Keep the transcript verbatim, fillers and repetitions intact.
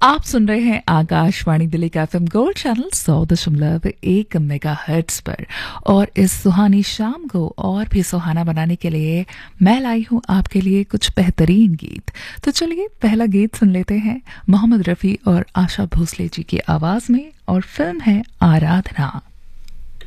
आप सुन रहे हैं आकाशवाणी दिल्ली का एफएम गोल्ड चैनल सौ दशमलव एक मेगा हर्ट्ज पर। और इस सुहानी शाम को और भी सुहाना बनाने के लिए मैं लाई हूं आपके लिए कुछ बेहतरीन गीत। तो चलिए पहला गीत सुन लेते हैं मोहम्मद रफ़ी और आशा भोसले जी की आवाज में, और फिल्म है आराधना।